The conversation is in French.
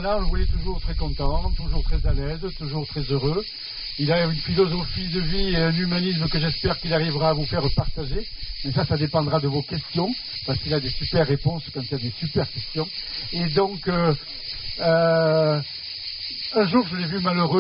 Voilà, on le voyait toujours très content, toujours très à l'aise, toujours très heureux. Il a une philosophie de vie et un humanisme que j'espère qu'il arrivera à vous faire partager. Mais ça dépendra de vos questions, parce qu'il a des super réponses quand il y a des super questions. Et donc, un jour, je l'ai vu malheureux.